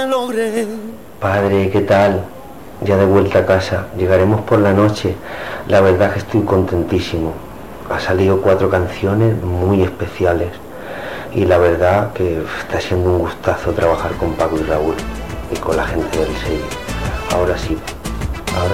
Padre, ¿qué tal? Ya de vuelta a casa. Llegaremos por la noche. La verdad es que estoy contentísimo. Ha salido 4 canciones muy especiales. Y la verdad que está siendo un gustazo trabajar con Paco y Raúl y con la gente del sello. Ahora sí.